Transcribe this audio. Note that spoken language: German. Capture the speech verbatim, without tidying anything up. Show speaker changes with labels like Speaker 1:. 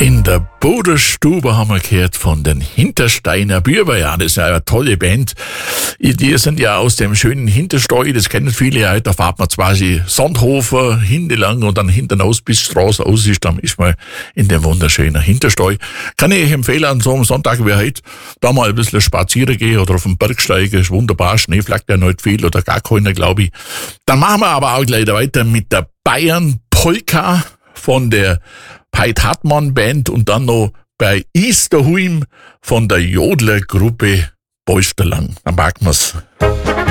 Speaker 1: In der Bodenstube haben wir gehört von den Hintersteiner Bürber. Ja, das ist ja eine tolle Band. Die sind ja aus dem schönen Hintersteu, das kennen viele ja. Da fährt man quasi Sandhofer hintelang und dann hinten aus bis Straße aus ist, dann ist man in dem wunderschönen Hintersteu. Kann ich euch empfehlen, an so einem Sonntag wie heute, da mal ein bisschen spazieren gehen oder auf den Berg steigen. Ist wunderbar, Schnee fleckt ja nicht viel oder gar keiner, glaube ich. Dann machen wir aber auch gleich weiter mit der Bayern Polka von der Peit Hartmann Band und dann noch bei Easterhuim von der Jodler Gruppe Bolsterlang. Dann mag man's.